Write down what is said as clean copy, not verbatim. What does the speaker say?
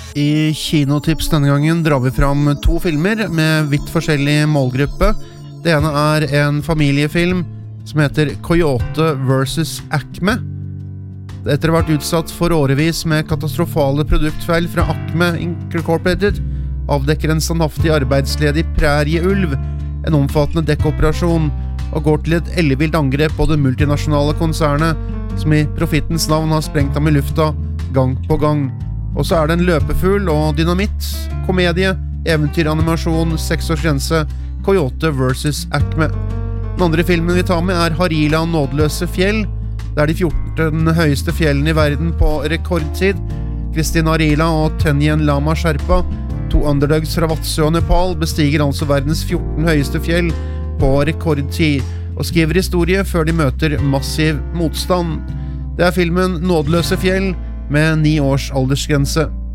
I Kinotips denne gangen drar vi fram 2 filmer med vidt forskjellig målgruppe. Det ene en familiefilm som heter Coyote vs. Acme. Etter å ha vært utsatt for årevis med katastrofale produktfeil fra Acme Incorporated, avdekker en standhaftig arbeidsledig prærieulv en omfattende dekkoperasjon og går til et ellevilt angrep på det multinasjonale konsernet som i profittens navn har sprengt ham i lufta gang på gang. Og så det en løpefugl og dynamitt, komedie, eventyr, animasjon, 6-årsgrense, Coyote vs. Acme. Den andre filmen vi tar med Harila nådeløse fjell. Det de 14 høyeste fjellene i verden på rekordtid. Kristina Harila og Tenjen Lama Sherpa, 2 underdogs fra Vatsø og Nepal, bestiger altså verdens 14 høyeste fjell på rekordtid, og skriver historie før de møter massiv motstand. Det filmen Nådeløse fjell med 9 års aldersgrense.